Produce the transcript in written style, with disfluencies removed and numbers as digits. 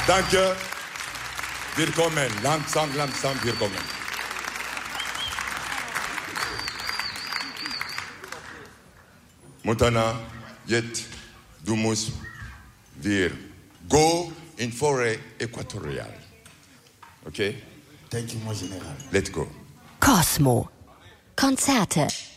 Danke. Willkommen. Langsam, willkommen. Montana, jetzt, du musst wir go in forêt équatoriale. Okay? Thank you, mon général. Let's go. Cosmo. Konzerte.